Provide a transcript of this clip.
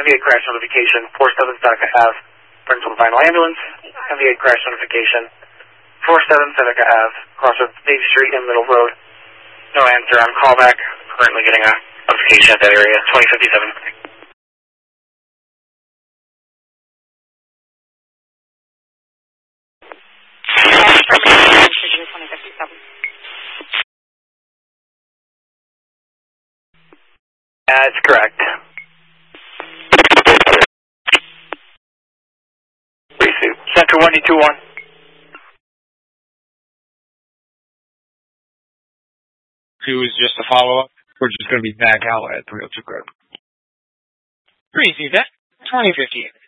MV8 crash notification, 47 Seneca Ave, Princeton Vinyl Ambulance. MV8 crash notification, 47 Seneca Ave, crossroads State Street and Middle Road. No answer on callback. Currently getting a notification at that area, 2057. That's correct. Center 1221. Two is just a follow-up. We're just going to be back out at 302 Grove. Receive that. 2050.